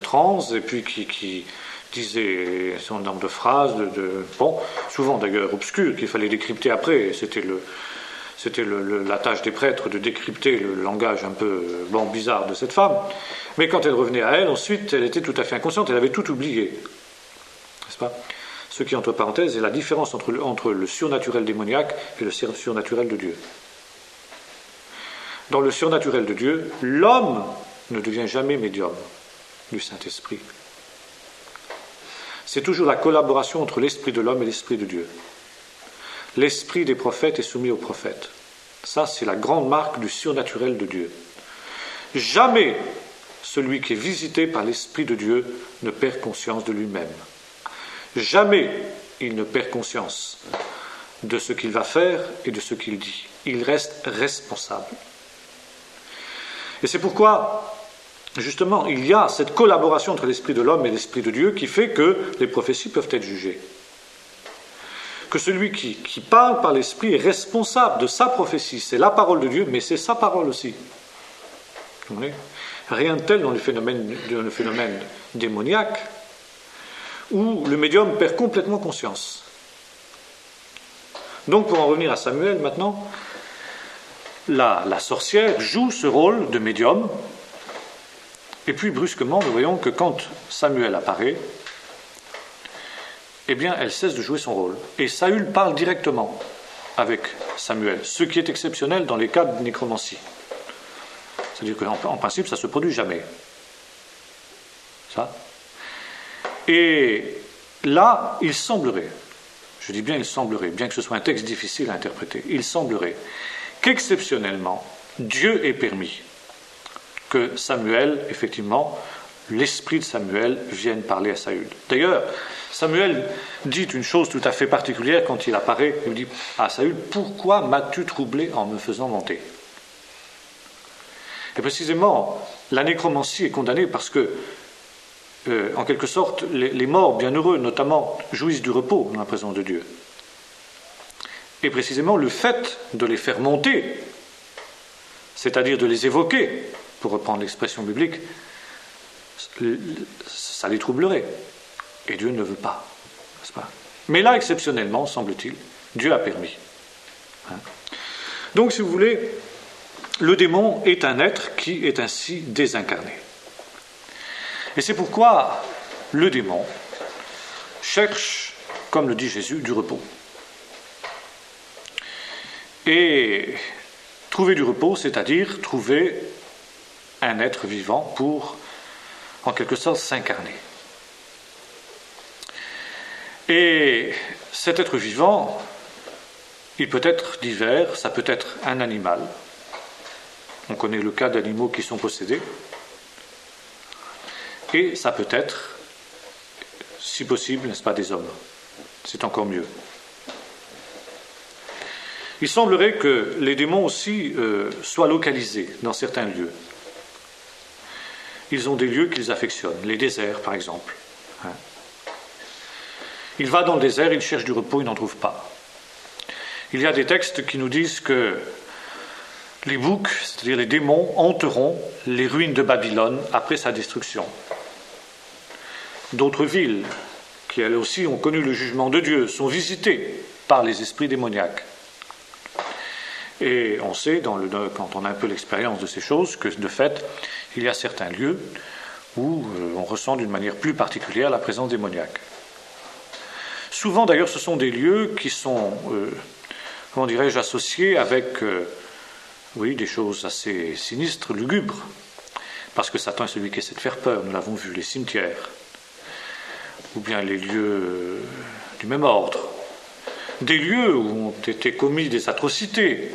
transe et puis qui disait un certain nombre de phrases, souvent d'ailleurs obscures, qu'il fallait décrypter après. C'était la tâche des prêtres de décrypter le langage un peu bizarre de cette femme. Mais quand elle revenait à elle, ensuite, elle était tout à fait inconsciente, elle avait tout oublié. N'est-ce pas ? Ce qui, entre parenthèses, est la différence entre le surnaturel démoniaque et le surnaturel de Dieu. Dans le surnaturel de Dieu, l'homme ne devient jamais médium du Saint-Esprit. C'est toujours la collaboration entre l'esprit de l'homme et l'esprit de Dieu. L'esprit des prophètes est soumis aux prophètes. Ça, c'est la grande marque du surnaturel de Dieu. Jamais celui qui est visité par l'esprit de Dieu ne perd conscience de lui-même. Jamais il ne perd conscience de ce qu'il va faire et de ce qu'il dit. Il reste responsable. Et c'est pourquoi, justement, il y a cette collaboration entre l'esprit de l'homme et l'esprit de Dieu qui fait que les prophéties peuvent être jugées. Que celui qui parle par l'esprit est responsable de sa prophétie. C'est la parole de Dieu, mais c'est sa parole aussi. Vous voyez ? Rien de tel dans le phénomène démoniaque où le médium perd complètement conscience. Donc, pour en revenir à Samuel maintenant, la sorcière joue ce rôle de médium, et puis brusquement, nous voyons que quand Samuel apparaît, eh bien, elle cesse de jouer son rôle. Et Saül parle directement avec Samuel, ce qui est exceptionnel dans les cas de nécromancie. C'est-à-dire qu'en principe, ça ne se produit jamais. Ça. Et là, il semblerait, je dis bien il semblerait, bien que ce soit un texte difficile à interpréter, il semblerait qu'exceptionnellement, Dieu ait permis que Samuel, effectivement, l'esprit de Samuel vienne parler à Saül. D'ailleurs, Samuel dit une chose tout à fait particulière quand il apparaît. Il dit à Saül, « Pourquoi m'as-tu troublé en me faisant monter ?» Et précisément, la nécromancie est condamnée parce que, en quelque sorte, les morts bienheureux, notamment, jouissent du repos dans la présence de Dieu. Et précisément, le fait de les faire monter, c'est-à-dire de les évoquer, pour reprendre l'expression biblique, ça les troublerait. Et Dieu ne veut pas, n'est-ce pas ? Mais là, exceptionnellement, semble-t-il, Dieu a permis. Donc, si vous voulez, le démon est un être qui est ainsi désincarné. Et c'est pourquoi le démon cherche, comme le dit Jésus, du repos. Et trouver du repos, c'est-à-dire trouver un être vivant pour, en quelque sorte, s'incarner. Et cet être vivant, il peut être divers, ça peut être un animal. On connaît le cas d'animaux qui sont possédés. Et ça peut être, si possible, n'est-ce pas, des hommes. C'est encore mieux. Il semblerait que les démons aussi soient localisés dans certains lieux. Ils ont des lieux qu'ils affectionnent, les déserts par exemple. Il va dans le désert, il cherche du repos, il n'en trouve pas. Il y a des textes qui nous disent que les boucs, c'est-à-dire les démons, hanteront les ruines de Babylone après sa destruction. D'autres villes, qui elles aussi ont connu le jugement de Dieu, sont visitées par les esprits démoniaques. Et on sait, quand on a un peu l'expérience de ces choses, que de fait, il y a certains lieux où on ressent d'une manière plus particulière la présence démoniaque. Souvent, d'ailleurs, ce sont des lieux qui sont, comment dirais-je, associés avec, des choses assez sinistres, lugubres, parce que Satan est celui qui essaie de faire peur, nous l'avons vu, les cimetières, ou bien les lieux du même ordre, des lieux où ont été commis des atrocités,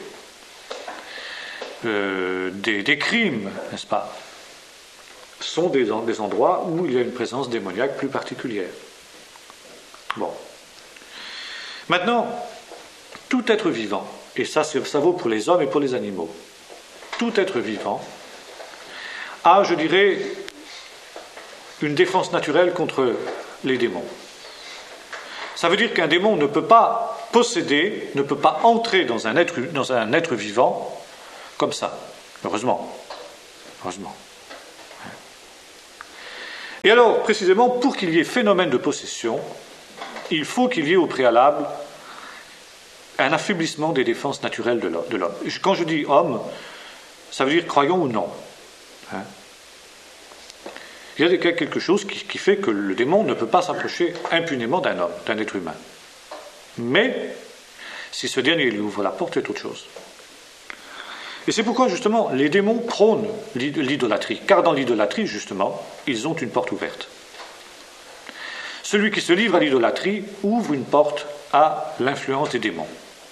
des crimes, n'est-ce pas, sont des endroits où il y a une présence démoniaque plus particulière. Bon. Maintenant, tout être vivant, et ça vaut pour les hommes et pour les animaux, tout être vivant a, je dirais, une défense naturelle contre les démons. Ça veut dire qu'un démon ne peut pas posséder, ne peut pas entrer dans un être vivant comme ça. Heureusement. Et alors, précisément, pour qu'il y ait phénomène de possession, il faut qu'il y ait au préalable un affaiblissement des défenses naturelles de l'homme. Quand je dis homme, ça veut dire croyant ou non. Hein? Il y a quelque chose qui fait que le démon ne peut pas s'approcher impunément d'un homme, d'un être humain. Mais, si ce dernier lui ouvre la porte, c'est autre chose. Et c'est pourquoi, justement, les démons prônent l'idolâtrie. Car dans l'idolâtrie, justement, ils ont une porte ouverte. Celui qui se livre à l'idolâtrie ouvre une porte à l'influence des démons.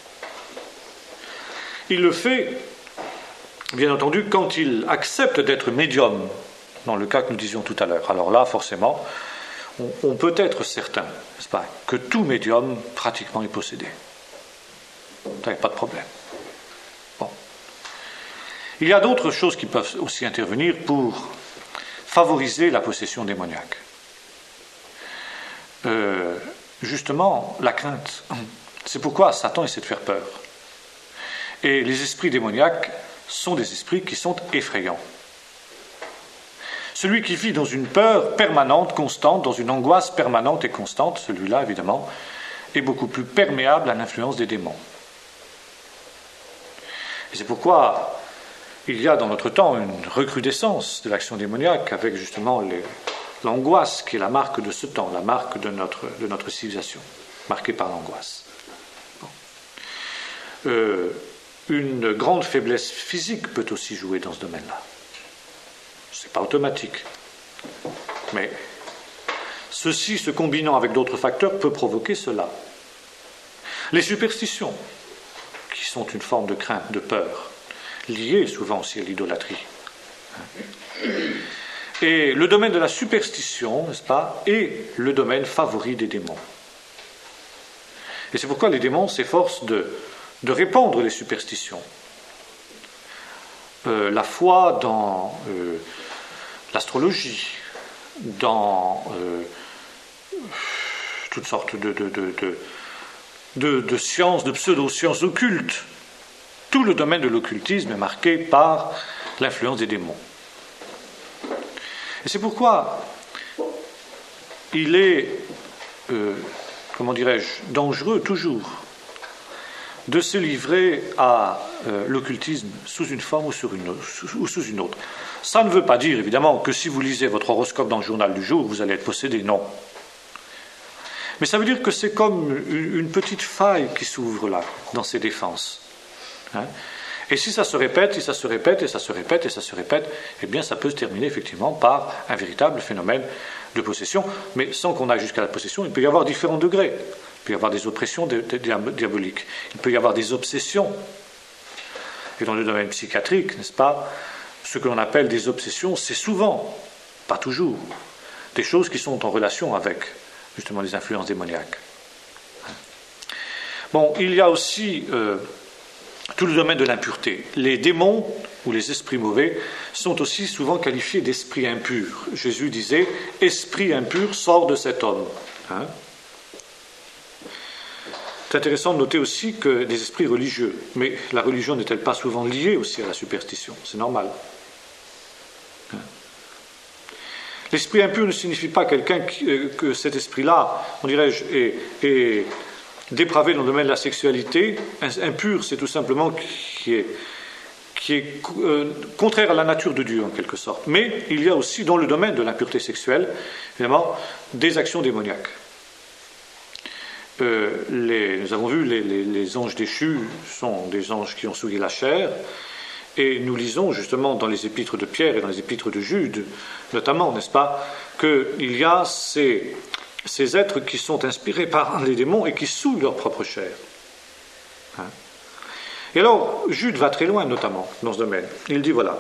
Il le fait, bien entendu, quand il accepte d'être médium, dans le cas que nous disions tout à l'heure. Alors là, forcément, on peut être certain, n'est-ce pas, que tout médium, pratiquement, est possédé. Ça, il n'y a pas de problème. Bon. Il y a d'autres choses qui peuvent aussi intervenir pour favoriser la possession démoniaque. Justement, la crainte. C'est pourquoi Satan essaie de faire peur. Et les esprits démoniaques sont des esprits qui sont effrayants. Celui qui vit dans une peur permanente, constante, dans une angoisse permanente et constante, celui-là, évidemment, est beaucoup plus perméable à l'influence des démons. Et c'est pourquoi il y a dans notre temps une recrudescence de l'action démoniaque avec justement l'angoisse qui est la marque de ce temps, la marque de notre civilisation, marquée par l'angoisse. Bon. Une grande faiblesse physique peut aussi jouer dans ce domaine-là. Ce n'est pas automatique. Mais ceci, se combinant avec d'autres facteurs, peut provoquer cela. Les superstitions, qui sont une forme de crainte, de peur, liées souvent aussi à l'idolâtrie. Et le domaine de la superstition, n'est-ce pas, est le domaine favori des démons. Et c'est pourquoi les démons s'efforcent de répandre les superstitions. La foi dans l'astrologie, dans toutes sortes de sciences, de pseudo-sciences occultes. Tout le domaine de l'occultisme est marqué par l'influence des démons. Et c'est pourquoi il est, dangereux toujours de se livrer à l'occultisme sous une forme ou sous une autre. Ça ne veut pas dire, évidemment, que si vous lisez votre horoscope dans le journal du jour, vous allez être possédé, non. Mais ça veut dire que c'est comme une petite faille qui s'ouvre là, dans ses défenses. Hein? Et si ça se répète, et ça se répète, et ça se répète, et ça se répète, eh bien ça peut se terminer effectivement par un véritable phénomène de possession, mais sans qu'on aille jusqu'à la possession. Il peut y avoir différents degrés. Il peut y avoir des oppressions diaboliques. Il peut y avoir des obsessions. Et dans le domaine psychiatrique, n'est-ce pas, ce que l'on appelle des obsessions, c'est souvent, pas toujours, des choses qui sont en relation avec, justement, les influences démoniaques. Bon, il y a aussi tout le domaine de l'impureté. Les démons, ou les esprits mauvais, sont aussi souvent qualifiés d'esprits impurs. Jésus disait « Esprit impur, sort de cet homme ». Hein? C'est intéressant de noter aussi que des esprits religieux, mais la religion n'est-elle pas souvent liée aussi à la superstition? C'est normal. L'esprit impur ne signifie pas que cet esprit-là, on dirait-je, est dépravé dans le domaine de la sexualité. Impur, c'est tout simplement qui est contraire à la nature de Dieu, en quelque sorte. Mais il y a aussi, dans le domaine de l'impureté sexuelle, évidemment, des actions démoniaques. Nous avons vu, les anges déchus sont des anges qui ont souillé la chair, et nous lisons justement dans les épîtres de Pierre et dans les épîtres de Jude, notamment, n'est-ce pas, qu'il y a ces êtres qui sont inspirés par les démons et qui souillent leur propre chair. Hein? Et alors, Jude va très loin, notamment, dans ce domaine. Il dit, voilà,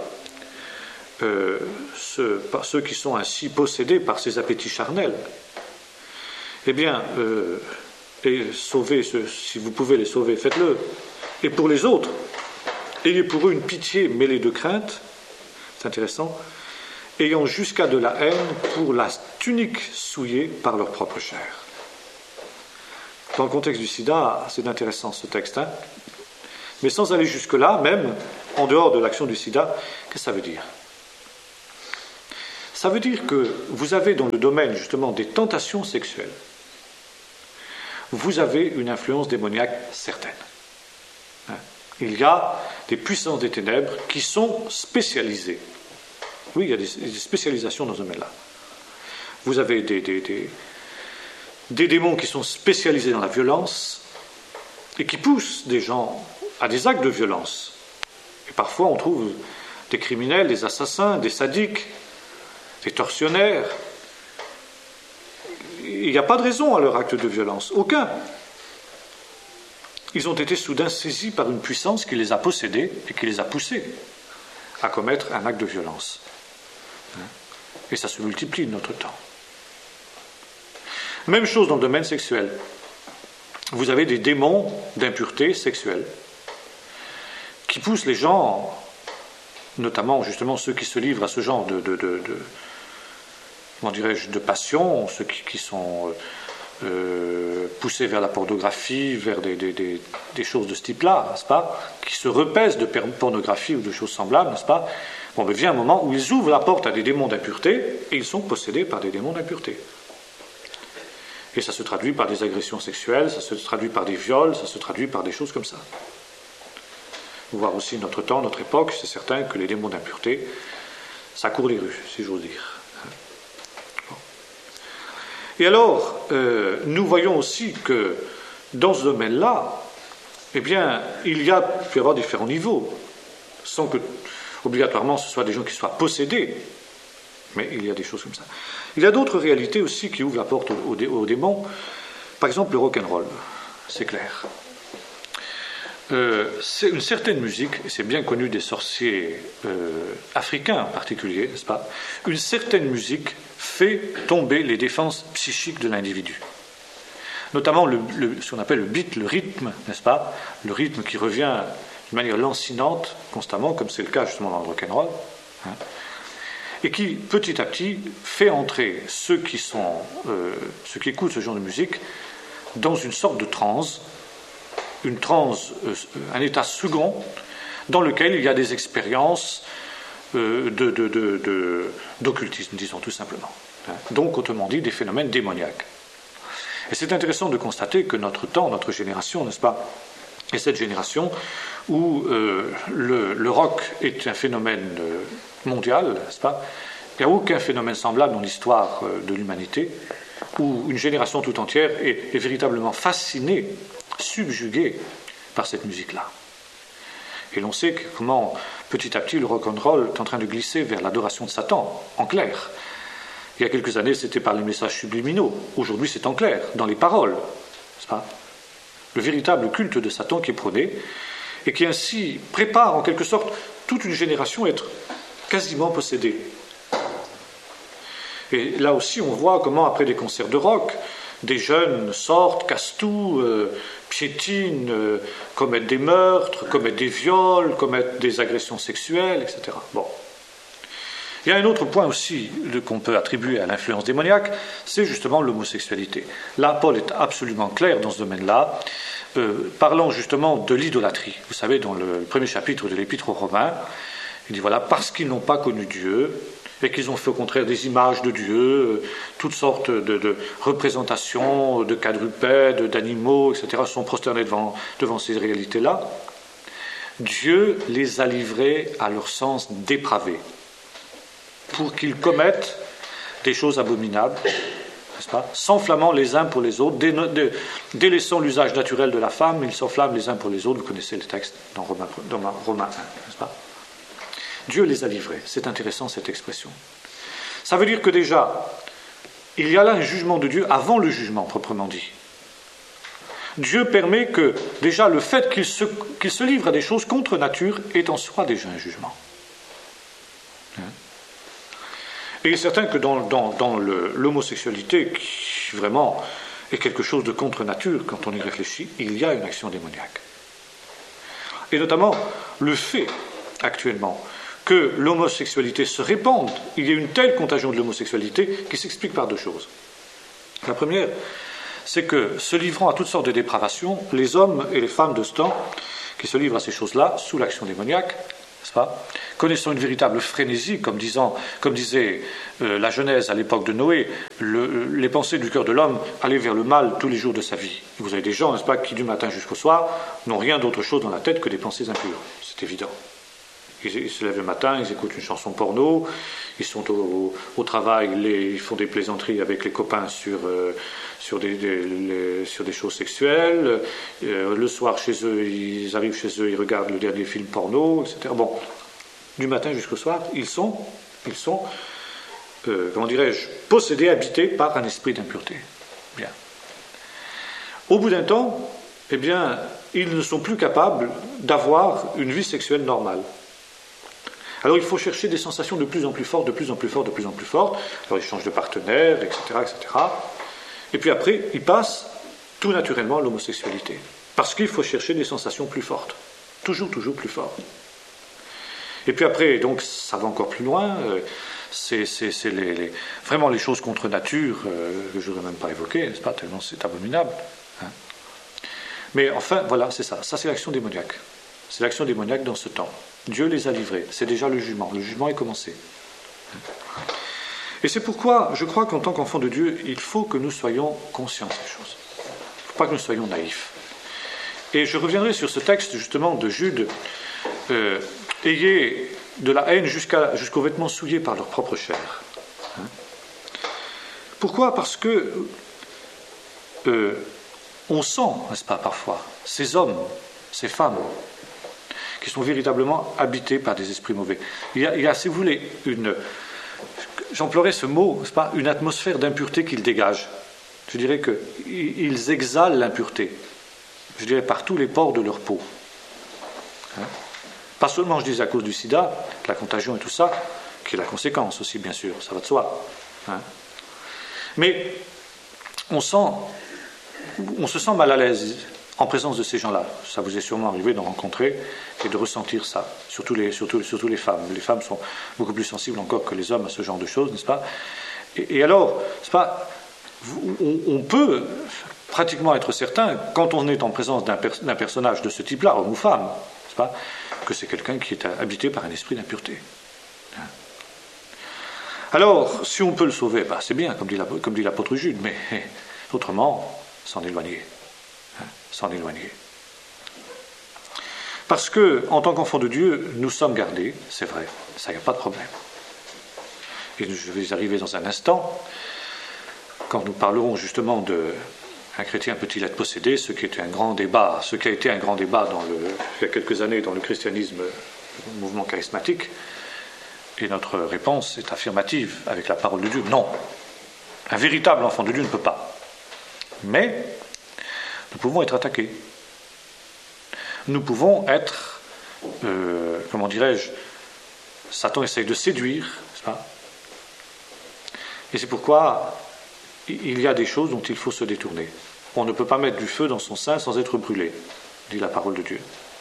ceux qui sont ainsi possédés par ces appétits charnels, eh bien, et sauvez si vous pouvez les sauver, faites-le. Et pour les autres, ayez pour eux une pitié mêlée de crainte, c'est intéressant, ayant jusqu'à de la haine pour la tunique souillée par leur propre chair. Dans le contexte du sida, c'est intéressant ce texte, hein, mais sans aller jusque-là, même en dehors de l'action du sida, qu'est-ce que ça veut dire? Ça veut dire que vous avez dans le domaine justement des tentations sexuelles, vous avez une influence démoniaque certaine. Il y a des puissances des ténèbres qui sont spécialisées. Oui, il y a des spécialisations dans ce domaine-là. Vous avez des démons qui sont spécialisés dans la violence et qui poussent des gens à des actes de violence. Et parfois, on trouve des criminels, des assassins, des sadiques, des tortionnaires. Il n'y a pas de raison à leur acte de violence, aucun. Ils ont été soudain saisis par une puissance qui les a possédés et qui les a poussés à commettre un acte de violence. Et ça se multiplie de notre temps. Même chose dans le domaine sexuel. Vous avez des démons d'impureté sexuelle qui poussent les gens, notamment justement ceux qui se livrent à ce genre comment dirais-je, de passion, ceux qui sont poussés vers la pornographie, vers des choses de ce type-là, n'est-ce pas, qui se repaissent de pornographie ou de choses semblables, n'est-ce pas. Bon, mais vient un moment où ils ouvrent la porte à des démons d'impureté et ils sont possédés par des démons d'impureté. Et ça se traduit par des agressions sexuelles, ça se traduit par des viols, ça se traduit par des choses comme ça. Voir aussi notre temps, notre époque, c'est certain que les démons d'impureté, ça court les rues, si j'ose dire. Bon. Et alors, nous voyons aussi que dans ce domaine-là, eh bien, peut y avoir différents niveaux, sans que, obligatoirement, ce soit des gens qui soient possédés, mais il y a des choses comme ça. Il y a d'autres réalités aussi qui ouvrent la porte aux démons. Par exemple, le rock'n'roll, c'est clair. C'est une certaine musique, et c'est bien connu des sorciers africains en particulier, n'est-ce pas? Une certaine musique fait tomber les défenses psychiques de l'individu. Notamment ce qu'on appelle le beat, le rythme, n'est-ce pas? Le rythme qui revient de manière lancinante, constamment, comme c'est le cas justement dans le rock'n'roll, hein, et qui, petit à petit, fait entrer ceux qui écoutent ce genre de musique dans une sorte de transe, un état second, dans lequel il y a des expériences d'occultisme, disons tout simplement. Donc, autrement dit, des phénomènes démoniaques. Et c'est intéressant de constater que notre temps, notre génération, n'est-ce pas, est cette génération où le rock est un phénomène mondial, n'est-ce pas? Il n'y a aucun phénomène semblable dans l'histoire de l'humanité où une génération tout entière est véritablement fascinée, subjuguée par cette musique-là. Et l'on sait comment, petit à petit, le rock'n'roll est en train de glisser vers l'adoration de Satan, en clair. Il y a quelques années, c'était par les messages subliminaux. Aujourd'hui, c'est en clair, dans les paroles, n'est-ce pas? Le véritable culte de Satan qui est prôné, et qui ainsi prépare en quelque sorte toute une génération à être quasiment possédée. Et là aussi, on voit comment, après des concerts de rock, des jeunes sortent, cassent tout, piétinent, commettent des meurtres, commettent des viols, commettent des agressions sexuelles, etc. Bon. Il y a un autre point aussi qu'on peut attribuer à l'influence démoniaque, c'est justement l'homosexualité. Là, Paul est absolument clair dans ce domaine-là, parlant justement de l'idolâtrie. Vous savez, dans le premier chapitre de l'Épître aux Romains, il dit voilà, parce qu'ils n'ont pas connu Dieu, et qu'ils ont fait au contraire des images de Dieu, toutes sortes de représentations, de quadrupèdes, d'animaux, etc., sont prosternés devant ces réalités-là, Dieu les a livrés à leur sens dépravé, pour qu'ils commettent des choses abominables, n'est-ce pas, s'enflammant les uns pour les autres, délaissant l'usage naturel de la femme, ils s'enflamment les uns pour les autres, vous connaissez le texte dans Romains 1, n'est-ce pas? Dieu les a livrés. C'est intéressant cette expression. Ça veut dire que déjà, il y a là un jugement de Dieu avant le jugement proprement dit. Dieu permet que déjà le fait qu'il se livre à des choses contre nature est en soi déjà un jugement. Et il est certain que dans l'homosexualité, qui vraiment est quelque chose de contre nature, quand on y réfléchit, il y a une action démoniaque. Et notamment le fait actuellement que l'homosexualité se répande, il y a une telle contagion de l'homosexualité qui s'explique par deux choses. La première, c'est que, se livrant à toutes sortes de dépravations, les hommes et les femmes de ce temps, qui se livrent à ces choses-là, sous l'action démoniaque, n'est-ce pas? Connaissant une véritable frénésie, comme disait la Genèse à l'époque de Noé, les pensées du cœur de l'homme allaient vers le mal tous les jours de sa vie. Et vous avez des gens, n'est-ce pas, qui du matin jusqu'au soir n'ont rien d'autre chose dans la tête que des pensées impures, c'est évident. Ils se lèvent le matin, ils écoutent une chanson porno, ils sont au travail, ils font des plaisanteries avec les copains sur des choses sexuelles. Le soir, chez eux, ils arrivent chez eux, ils regardent le dernier film porno, etc. Bon, du matin jusqu'au soir, ils sont comment dirais-je, possédés, habités par un esprit d'impureté. Bien. Au bout d'un temps, eh bien, ils ne sont plus capables d'avoir une vie sexuelle normale. Alors il faut chercher des sensations de plus en plus fortes, de plus en plus fortes, de plus en plus fortes. Alors ils changent de partenaire, etc., etc. Et puis après, ils passent tout naturellement à l'homosexualité. Parce qu'il faut chercher des sensations plus fortes. Toujours plus fortes. Et puis après, donc, ça va encore plus loin. C'est vraiment les choses contre nature que je ne voudrais même pas évoquer, n'est-ce pas, tellement c'est abominable. Hein. Mais enfin, voilà, c'est ça. Ça, c'est l'action démoniaque. C'est l'action démoniaque dans ce temps. Dieu les a livrés. C'est déjà le jugement. Le jugement est commencé. Et c'est pourquoi je crois qu'en tant qu'enfants de Dieu, il faut que nous soyons conscients de ces choses. Il ne faut pas que nous soyons naïfs. Et je reviendrai sur ce texte justement de Jude. Ayez de la haine jusqu'aux vêtements souillés par leur propre chair. Hein. Pourquoi? Parce que on sent, n'est-ce pas, parfois, ces hommes, ces femmes, qui sont véritablement habités par des esprits mauvais. Il y a si vous voulez, j'emploierais ce mot, n'est-ce pas, une atmosphère d'impureté qu'ils dégagent. Je dirais qu'ils exhalent l'impureté, je dirais par tous les pores de leur peau. Hein. Pas seulement, je dis, à cause du sida, la contagion et tout ça, qui est la conséquence aussi, bien sûr, ça va de soi. Hein. Mais on se sent mal à l'aise en présence de ces gens-là. Ça vous est sûrement arrivé d'en rencontrer et de ressentir ça, surtout les femmes. Les femmes sont beaucoup plus sensibles encore que les hommes à ce genre de choses, n'est-ce pas? Et alors, n'est-ce pas, on peut pratiquement être certain, quand on est en présence d'un personnage de ce type-là, homme ou femme, n'est-ce pas, que c'est quelqu'un qui est habité par un esprit d'impureté. Alors, si on peut le sauver, c'est bien, comme dit l'apôtre Jude, mais autrement, s'en éloigner. S'en éloigner. Parce que, en tant qu'enfants de Dieu, nous sommes gardés, c'est vrai, ça, il n'y a pas de problème. Et je vais y arriver dans un instant, quand nous parlerons justement d'un chrétien peut-il être possédé, ce qui a été un grand débat il y a quelques années dans le christianisme, le mouvement charismatique, et notre réponse est affirmative avec la parole de Dieu. Non, un véritable enfant de Dieu ne peut pas. Mais nous pouvons être attaqués. Nous pouvons être, comment dirais-je, Satan essaye de séduire, n'est-ce pas? Et c'est pourquoi il y a des choses dont il faut se détourner. On ne peut pas mettre du feu dans son sein sans être brûlé, dit la parole de Dieu.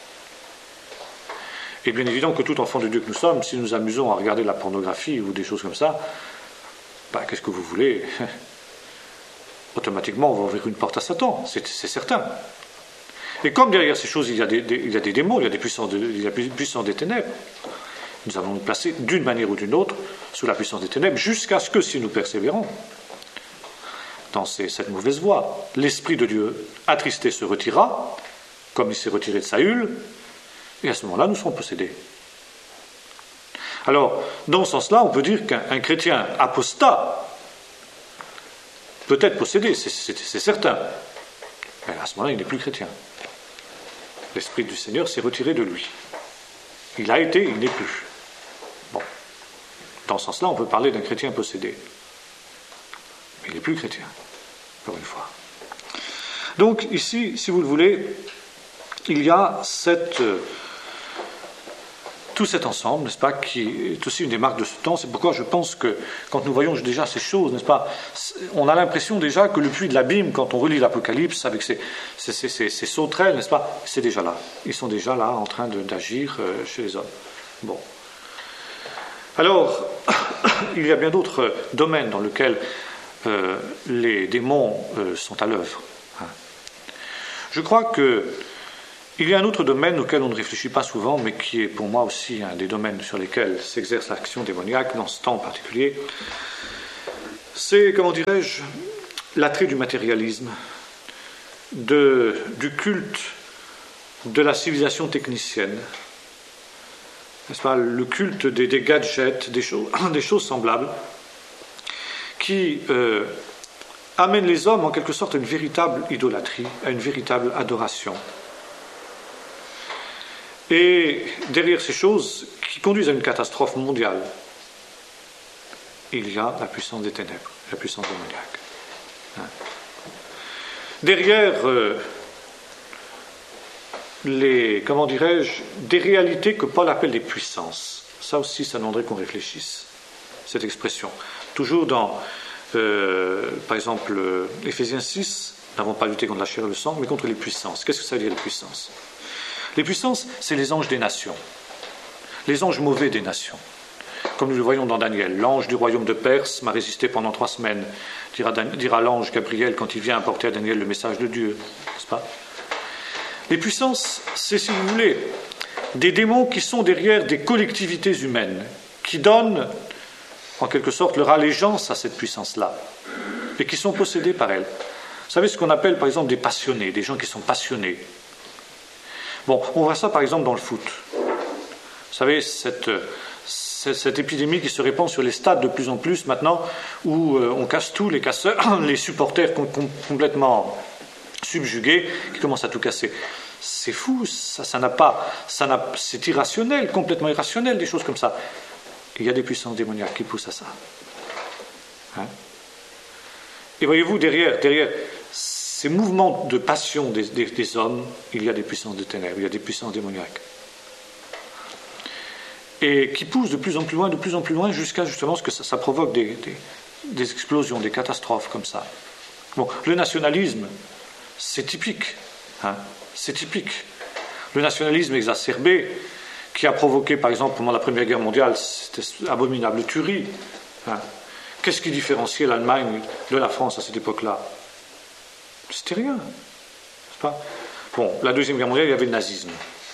Et bien évident que tout enfant de Dieu que nous sommes, si nous nous amusons à regarder la pornographie ou des choses comme ça, qu'est-ce que vous voulez? Automatiquement, on va ouvrir une porte à Satan, c'est certain. Et comme derrière ces choses, il y a des démons, il y a des puissances des ténèbres, nous allons nous placer d'une manière ou d'une autre sous la puissance des ténèbres, jusqu'à ce que, si nous persévérons dans cette mauvaise voie, l'Esprit de Dieu attristé se retirera, comme il s'est retiré de Saül, et à ce moment-là, nous serons possédés. Alors, dans ce sens-là, on peut dire qu'un chrétien apostat peut être possédé, c'est certain. Mais à ce moment-là, il n'est plus chrétien. L'Esprit du Seigneur s'est retiré de lui. Il a été, il n'est plus. Bon. Dans ce sens-là, on peut parler d'un chrétien possédé. Mais il n'est plus chrétien, encore une fois. Donc, ici, si vous le voulez, il y a tout cet ensemble, n'est-ce pas, qui est aussi une des marques de ce temps. C'est pourquoi je pense que quand nous voyons déjà ces choses, n'est-ce pas, on a l'impression déjà que le puits de l'abîme, quand on relit l'Apocalypse avec ces sauterelles, n'est-ce pas, c'est déjà là. Ils sont déjà là en train d'agir chez les hommes. Bon. Alors, il y a bien d'autres domaines dans lesquels les démons sont à l'œuvre. Je crois que Il y a un autre domaine auquel on ne réfléchit pas souvent, mais qui est pour moi aussi un des domaines sur lesquels s'exerce l'action démoniaque, dans ce temps particulier. C'est, comment dirais-je, l'attrait du matérialisme, du culte de la civilisation technicienne, n'est-ce pas, le culte des gadgets, des choses semblables, qui amènent les hommes en quelque sorte à une véritable idolâtrie, à une véritable adoration. Et derrière ces choses qui conduisent à une catastrophe mondiale, il y a la puissance des ténèbres, la puissance démoniaque. Derrière des réalités que Paul appelle des puissances. Ça aussi, ça demanderait qu'on réfléchisse, cette expression. Toujours dans, par exemple, Éphésiens 6, nous n'avons pas lutté contre la chair et le sang, mais contre les puissances. Qu'est-ce que ça veut dire, les puissances ? Les puissances, c'est les anges des nations, les anges mauvais des nations. Comme nous le voyons dans Daniel, l'ange du royaume de Perse m'a résisté pendant 3 semaines, dira l'ange Gabriel quand il vient apporter à Daniel le message de Dieu, n'est-ce pas ? Les puissances, c'est, si vous voulez, des démons qui sont derrière des collectivités humaines, qui donnent, en quelque sorte, leur allégeance à cette puissance-là, et qui sont possédés par elle. Vous savez ce qu'on appelle, par exemple, des passionnés, des gens qui sont passionnés. Bon, on voit ça, par exemple, dans le foot. Vous savez, cette épidémie qui se répand sur les stades de plus en plus maintenant, où on casse tout, les casseurs, les supporters complètement subjugués, qui commencent à tout casser. C'est fou, c'est irrationnel, complètement irrationnel, des choses comme ça. Il y a des puissances démoniaques qui poussent à ça. Hein ? Et voyez-vous, derrière ces mouvements de passion des hommes, il y a des puissances de ténèbres, il y a des puissances démoniaques. Et qui poussent de plus en plus loin, jusqu'à justement ce que ça provoque des explosions, des catastrophes comme ça. Bon, le nationalisme, c'est typique. Hein, c'est typique. Le nationalisme exacerbé, qui a provoqué, par exemple, pendant la Première Guerre mondiale, cette abominable tuerie. Hein. Qu'est-ce qui différenciait l'Allemagne de la France à cette époque-là ? C'était rien. C'est pas... Bon, la Deuxième Guerre mondiale, il y avait le nazisme.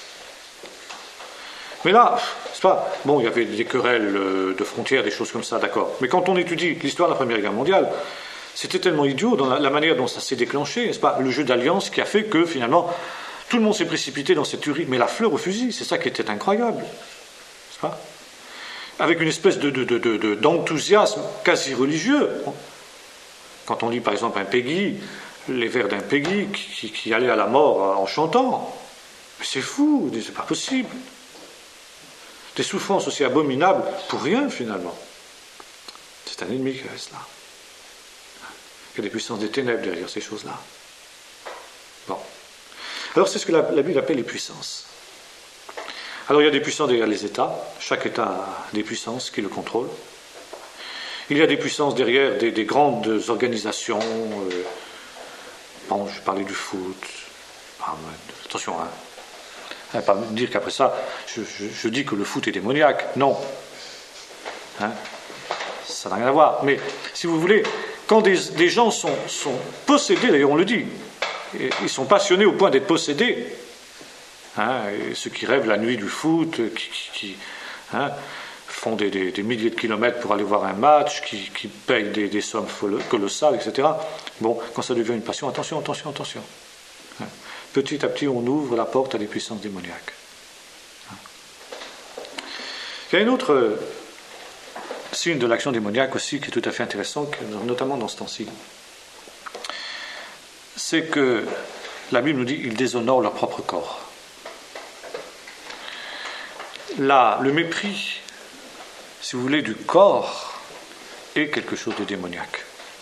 Mais là, c'est pas... Bon, il y avait des querelles de frontières, des choses comme ça, d'accord. Mais quand on étudie l'histoire de la Première Guerre mondiale, c'était tellement idiot dans la manière dont ça s'est déclenché, n'est-ce pas ? Le jeu d'alliance qui a fait que, finalement, tout le monde s'est précipité dans cette tuerie. Mais la fleur au fusil, c'est ça qui était incroyable. N'est-ce pas ? Avec une espèce d'enthousiasme quasi religieux. Quand on lit, par exemple, un Peggy, les vers d'un Peggy qui allait à la mort en chantant. Mais c'est fou, c'est pas possible. Des souffrances aussi abominables pour rien, finalement. C'est un ennemi qui reste là. Il y a des puissances des ténèbres derrière ces choses-là. Bon. Alors, c'est ce que la Bible appelle les puissances. Alors, il y a des puissances derrière les États. Chaque État a des puissances qui le contrôlent. Il y a des puissances derrière des grandes organisations. Bon, je parlais du foot. Attention, hein. Pas me dire qu'après ça, je dis que le foot est démoniaque. Non. Hein, ça n'a rien à voir. Mais, si vous voulez, quand des gens sont possédés, d'ailleurs on le dit, ils sont passionnés au point d'être possédés, hein, et ceux qui rêvent la nuit du foot, qui font des milliers de kilomètres pour aller voir un match, qui payent des sommes colossales, etc. Bon, quand ça devient une passion, attention. Hein. Petit à petit, on ouvre la porte à des puissances démoniaques. Hein. Il y a un autre signe de l'action démoniaque aussi qui est tout à fait intéressant, notamment dans ce temps-ci. C'est que la Bible nous dit qu'ils déshonorent leur propre corps. Là, le mépris, si vous voulez, du corps est quelque chose de démoniaque.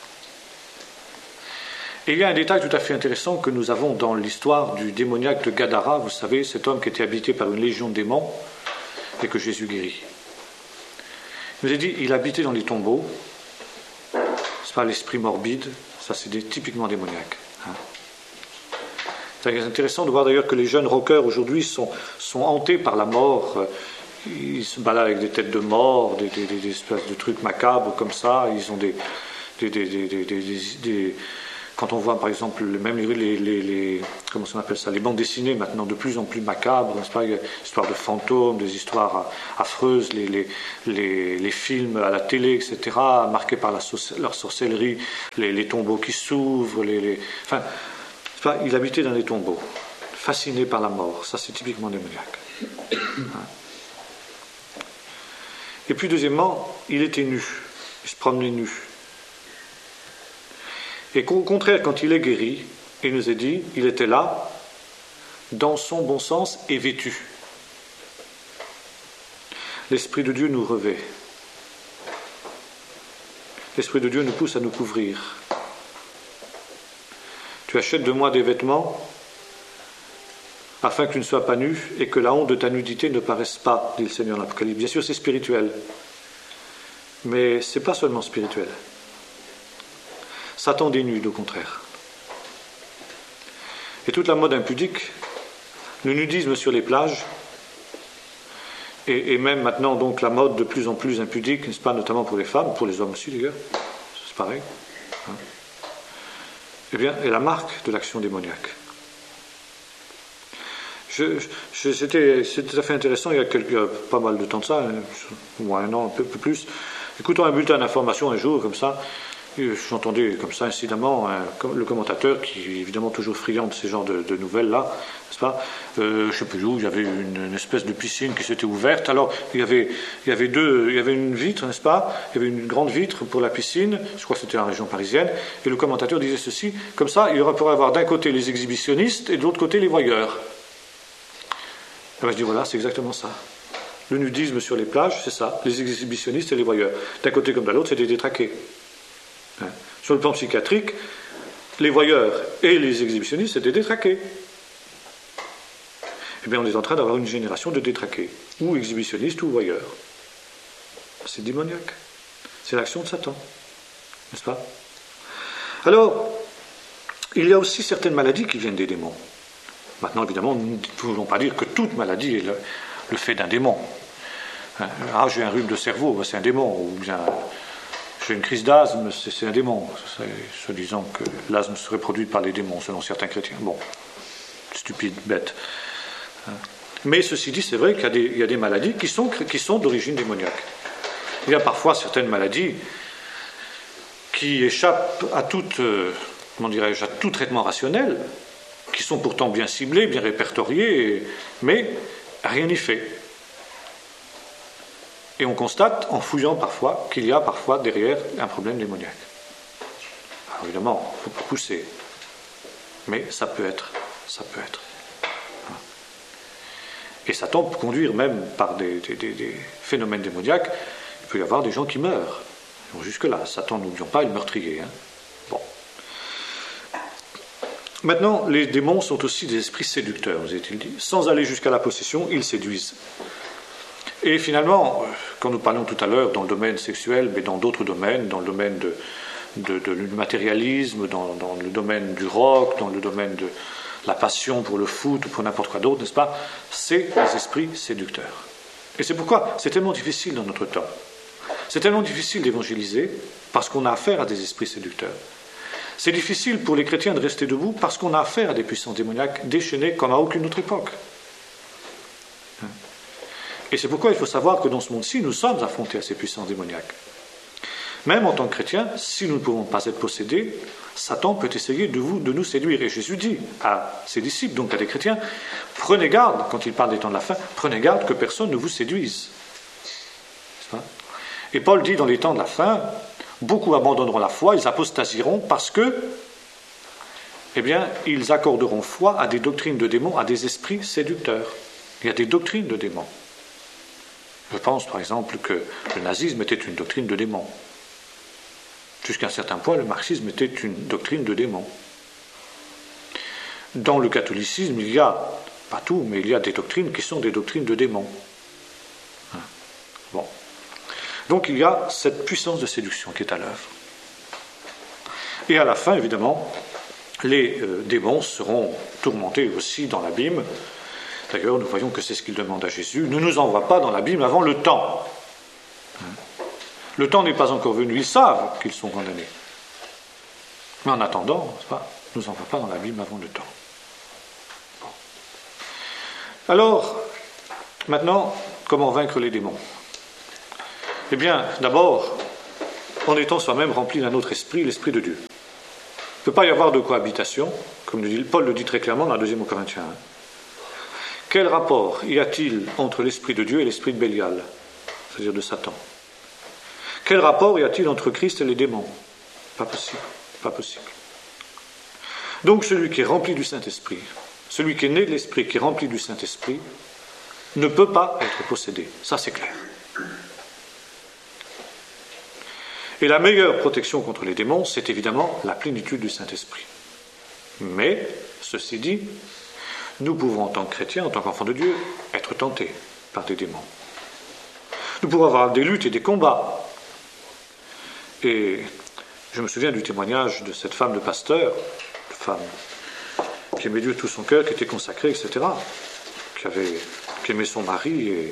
Et il y a un détail tout à fait intéressant que nous avons dans l'histoire du démoniaque de Gadara, vous savez, cet homme qui était habité par une légion de démons et que Jésus guérit. Il nous a dit, il habitait dans les tombeaux, c'est pas l'esprit morbide, ça c'est typiquement démoniaque. Hein. C'est intéressant de voir d'ailleurs que les jeunes rockers aujourd'hui sont hantés par la mort. Ils se baladent avec des têtes de mort, des espèces de trucs macabres comme ça. Ils ont Quand on voit par exemple même comment on appelle ça, les bandes dessinées maintenant de plus en plus macabres, n'est-ce pas, il y a des histoires de fantômes, des histoires affreuses, les films à la télé, etc., marqués par leur sorcellerie, les tombeaux qui s'ouvrent, enfin, n'est-ce pas, il habitait dans les tombeaux, fasciné par la mort, ça c'est typiquement démoniaque. Et puis deuxièmement, il était nu, il se promenait nu. Et au contraire, quand il est guéri, il nous est dit, il était là, dans son bon sens et vêtu. L'Esprit de Dieu nous revêt. L'Esprit de Dieu nous pousse à nous couvrir. Tu achètes de moi des vêtements afin que tu ne sois pas nu et que la honte de ta nudité ne paraisse pas, dit le Seigneur dans l'Apocalypse. Bien sûr, c'est spirituel, mais ce n'est pas seulement spirituel. Satan dénude, au contraire. Et toute la mode impudique, le nudisme sur les plages, et même maintenant donc la mode de plus en plus impudique, n'est-ce pas, notamment pour les femmes, pour les hommes aussi d'ailleurs, c'est pareil, eh bien, est la marque de l'action démoniaque. C'était tout à fait intéressant, il y a pas mal de temps de ça, ou un an, un peu plus, écoutant un bulletin d'information un jour, comme ça, j'entendais comme ça incidemment le commentateur, qui est évidemment toujours friand de ces genres de nouvelles-là, n'est-ce pas, je ne sais plus où, il y avait une espèce de piscine qui s'était ouverte, alors il y avait une vitre, n'est-ce pas, il y avait une grande vitre pour la piscine, je crois que c'était en région parisienne, et le commentateur disait ceci, comme ça, il pourrait y avoir d'un côté les exhibitionnistes et de l'autre côté les voyeurs. Et ben, je dis voilà, c'est exactement ça. Le nudisme sur les plages, c'est ça, les exhibitionnistes et les voyeurs. D'un côté comme de l'autre, c'est des détraqués. Sur le plan psychiatrique, les voyeurs et les exhibitionnistes, c'est des détraqués. Eh bien, on est en train d'avoir une génération de détraqués, ou exhibitionnistes ou voyeurs. C'est démoniaque. C'est l'action de Satan, n'est-ce pas? Alors, il y a aussi certaines maladies qui viennent des démons. Maintenant, évidemment, nous ne pouvons pas dire que toute maladie est le fait d'un démon. Ah, j'ai un rhume de cerveau, c'est un démon, ou bien j'ai une crise d'asthme, c'est un démon, se disant que l'asthme serait produit par les démons, selon certains chrétiens. Bon, stupide, bête. Mais ceci dit, c'est vrai qu'il y a des maladies qui sont d'origine démoniaque. Il y a parfois certaines maladies qui échappent à toute, à tout traitement rationnel, qui sont pourtant bien ciblées, bien répertoriées, mais rien n'y fait. Et on constate, en fouillant parfois, qu'il y a parfois derrière un problème démoniaque. Alors évidemment, il ne faut pas pousser, mais ça peut être. Et Satan peut conduire même par des phénomènes démoniaques, il peut y avoir des gens qui meurent. Donc jusque-là, Satan, n'oublions pas, est le meurtrier. Bon. Maintenant, les démons sont aussi des esprits séducteurs, vous est-il dit. Sans aller jusqu'à la possession, ils séduisent. Et finalement, quand nous parlions tout à l'heure dans le domaine sexuel, mais dans d'autres domaines, dans le domaine du matérialisme, dans le domaine du rock, dans le domaine de la passion pour le foot ou pour n'importe quoi d'autre, n'est-ce pas? C'est des esprits séducteurs. Et c'est pourquoi c'est tellement difficile dans notre temps. C'est tellement difficile d'évangéliser parce qu'on a affaire à des esprits séducteurs. C'est difficile pour les chrétiens de rester debout parce qu'on a affaire à des puissances démoniaques déchaînées comme à aucune autre époque. Et c'est pourquoi il faut savoir que dans ce monde-ci, nous sommes affrontés à ces puissances démoniaques. Même en tant que chrétiens, si nous ne pouvons pas être possédés, Satan peut essayer de nous séduire. Et Jésus dit à ses disciples, donc à des chrétiens, prenez garde, quand il parle des temps de la fin, prenez garde que personne ne vous séduise. Et Paul dit dans les temps de la fin, beaucoup abandonneront la foi, ils apostasieront parce que, ils accorderont foi à des doctrines de démons, à des esprits séducteurs. Il y a des doctrines de démons. Je pense par exemple que le nazisme était une doctrine de démons. Jusqu'à un certain point, le marxisme était une doctrine de démons. Dans le catholicisme, il y a, pas tout, mais il y a des doctrines qui sont des doctrines de démons. Bon. Donc il y a cette puissance de séduction qui est à l'œuvre. Et à la fin, évidemment, les démons seront tourmentés aussi dans l'abîme. D'ailleurs, nous voyons que c'est ce qu'il demande à Jésus. Ne nous envoie pas dans l'abîme avant le temps. Le temps n'est pas encore venu. Ils savent qu'ils sont condamnés. Mais en attendant, nous n'en va pas dans l'abîme avant le temps. Bon. Alors, maintenant, comment vaincre les démons? Eh bien, d'abord, en étant soi-même rempli d'un autre esprit, l'esprit de Dieu. Il ne peut pas y avoir de cohabitation, comme Paul le dit très clairement dans 2 Corinthiens 1. Quel rapport y a-t-il entre l'esprit de Dieu et l'esprit de Bélial, c'est-à-dire de Satan? Quel rapport y a-t-il entre Christ et les démons? Pas possible, pas possible. Donc celui qui est rempli du Saint-Esprit, celui qui est né de l'Esprit, qui est rempli du Saint-Esprit, ne peut pas être possédé. Ça, c'est clair. Et la meilleure protection contre les démons, c'est évidemment la plénitude du Saint-Esprit. Mais, ceci dit, nous pouvons, en tant que chrétiens, en tant qu'enfants de Dieu, être tentés par des démons. Nous pouvons avoir des luttes et des combats. Et je me souviens du témoignage de cette femme de pasteur, une femme qui aimait Dieu de tout son cœur, qui était consacrée, etc., qui aimait son mari et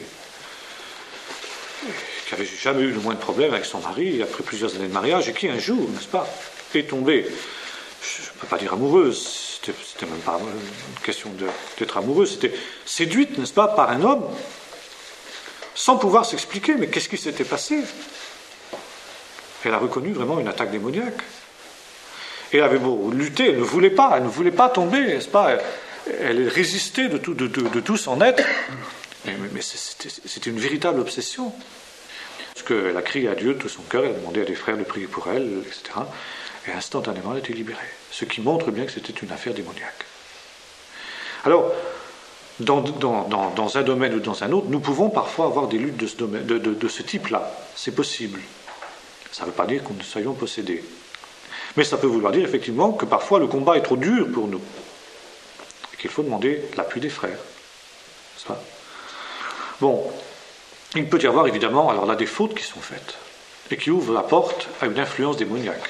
qui n'avait jamais eu le moins de problème avec son mari après plusieurs années de mariage, et qui un jour, n'est-ce pas, est tombée, je ne peux pas dire amoureuse, c'était même pas une question d'être amoureuse, c'était séduite, n'est-ce pas, par un homme, sans pouvoir s'expliquer, mais qu'est-ce qui s'était passé? Elle a reconnu vraiment une attaque démoniaque. Et elle avait beau lutter, elle ne voulait pas tomber, n'est-ce pas? Elle résistait de tout son être, mais c'était une véritable obsession. Parce qu'elle a crié à Dieu de tout son cœur, elle a demandé à des frères de prier pour elle, etc. Et instantanément, elle a été libérée. Ce qui montre bien que c'était une affaire démoniaque. Alors, dans un domaine ou dans un autre, nous pouvons parfois avoir des luttes de ce type-là. C'est possible. Ça ne veut pas dire que nous soyons possédés. Mais ça peut vouloir dire effectivement que parfois le combat est trop dur pour nous. Et qu'il faut demander l'appui des frères. N'est-ce pas? Bon. Il peut y avoir évidemment, alors là, des fautes qui sont faites et qui ouvrent la porte à une influence démoniaque.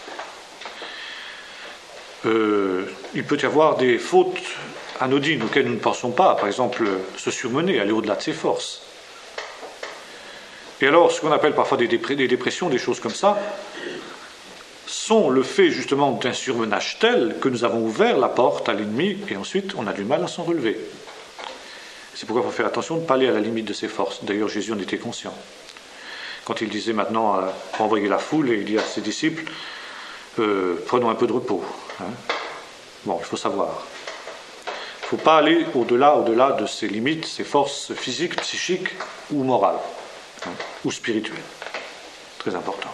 Il peut y avoir des fautes anodines auxquelles nous ne pensons pas, par exemple se surmener, aller au-delà de ses forces. Et alors, ce qu'on appelle parfois des dépressions, des choses comme ça, sont le fait justement d'un surmenage tel que nous avons ouvert la porte à l'ennemi et ensuite on a du mal à s'en relever. C'est pourquoi il faut faire attention de ne pas aller à la limite de ses forces. D'ailleurs, Jésus en était conscient. Quand il disait maintenant, pour envoyer la foule, et il dit à ses disciples, prenons un peu de repos. Hein. Bon, il faut savoir. Il ne faut pas aller au-delà de ses limites, ses forces physiques, psychiques ou morales, hein, ou spirituelles. Très important.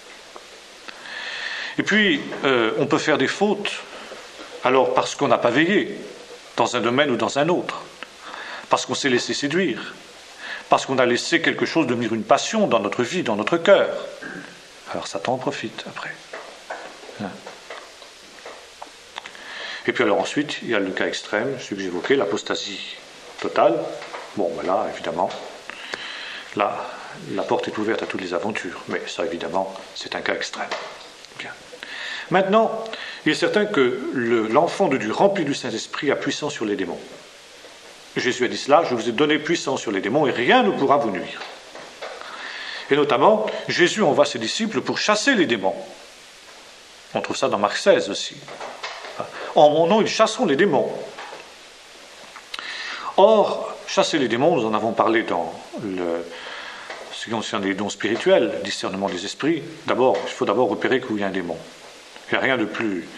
Et puis, on peut faire des fautes, alors parce qu'on n'a pas veillé, dans un domaine ou dans un autre. Parce qu'on s'est laissé séduire, parce qu'on a laissé quelque chose devenir une passion dans notre vie, dans notre cœur. Alors Satan en profite après. Hein. Et puis alors ensuite, il y a le cas extrême, celui que j'évoquais, l'apostasie totale. Bon, ben là, évidemment, là, la porte est ouverte à toutes les aventures, mais ça, évidemment, c'est un cas extrême. Bien. Maintenant, il est certain que l'enfant de Dieu rempli du Saint-Esprit a puissance sur les démons. Jésus a dit cela, je vous ai donné puissance sur les démons et rien ne pourra vous nuire. Et notamment, Jésus envoie ses disciples pour chasser les démons. On trouve ça dans Marc 16 aussi. En mon nom, ils chasseront les démons. Or, chasser les démons, nous en avons parlé dans ce qui concerne les dons spirituels, le discernement des esprits. D'abord, il faut d'abord repérer qu'il y a un démon. Il n'y a rien de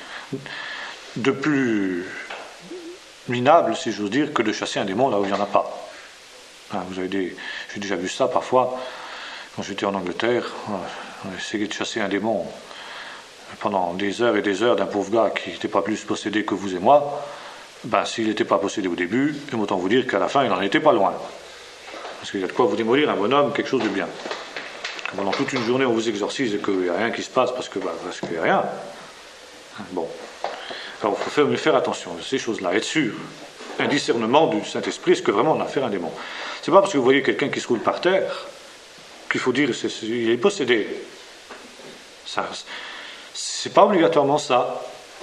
plus minable, si j'ose dire, que de chasser un démon là où il n'y en a pas. Hein, j'ai déjà vu ça parfois, quand j'étais en Angleterre, on essayait de chasser un démon pendant des heures et des heures d'un pauvre gars qui n'était pas plus possédé que vous et moi. Ben, s'il n'était pas possédé au début, autant vous dire qu'à la fin, il n'en était pas loin. Parce qu'il y a de quoi vous démolir un bonhomme, quelque chose de bien. Quand pendant toute une journée, on vous exorcise et qu'il n'y a rien qui se passe parce qu'il n'y a rien. Bon. Alors, il faut faire attention à ces choses-là, être sûr. Un discernement du Saint-Esprit, est-ce que vraiment on a affaire à un démon? C'est pas parce que vous voyez quelqu'un qui se roule par terre qu'il faut dire qu'il est possédé. Ça, c'est pas obligatoirement ça.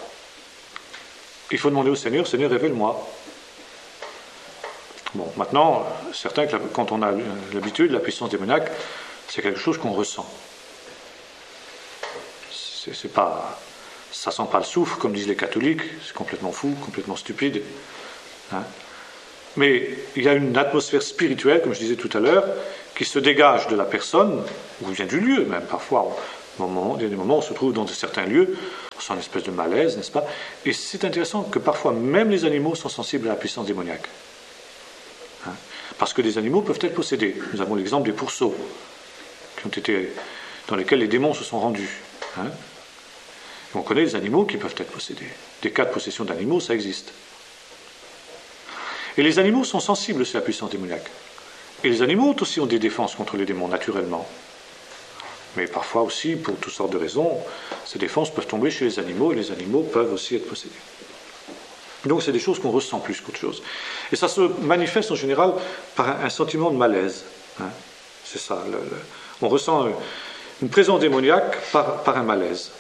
Il faut demander au Seigneur, Seigneur, révèle-moi. Bon, maintenant, certains, quand on a l'habitude, la puissance démoniaque, c'est quelque chose qu'on ressent. C'est pas ça sent pas le soufre, comme disent les catholiques, c'est complètement fou, complètement stupide. Hein. Mais il y a une atmosphère spirituelle, comme je disais tout à l'heure, qui se dégage de la personne, ou vient du lieu même, parfois. Il y a des moments où on se trouve dans certains lieux, on sent une espèce de malaise, n'est-ce pas? Et c'est intéressant que parfois même les animaux sont sensibles à la puissance démoniaque. Hein. Parce que les animaux peuvent être possédés. Nous avons l'exemple des pourceaux, dans lesquels les démons se sont rendus. Hein. On connaît les animaux qui peuvent être possédés. Des cas de possession d'animaux, ça existe. Et les animaux sont sensibles à la puissance démoniaque. Et les animaux aussi ont des défenses contre les démons, naturellement. Mais parfois aussi, pour toutes sortes de raisons, ces défenses peuvent tomber chez les animaux, et les animaux peuvent aussi être possédés. Donc c'est des choses qu'on ressent plus qu'autre chose. Et ça se manifeste en général par un sentiment de malaise. Hein. C'est ça. On ressent une présence démoniaque par un malaise.